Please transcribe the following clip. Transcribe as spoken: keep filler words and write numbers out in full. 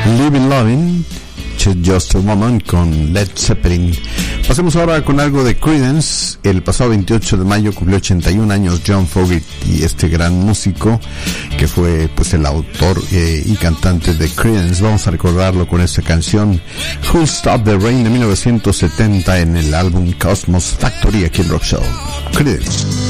Living Loving, Just a Woman con Led Zeppelin. Pasemos ahora con algo de Creedence. El pasado veintiocho de mayo cumplió ochenta y un años John Fogerty, este gran músico que fue pues el autor eh, y cantante de Creedence. Vamos a recordarlo con esta canción Who'll Stop the Rain de mil novecientos setenta en el álbum Cosmos Factory aquí en Rock Show. Creedence.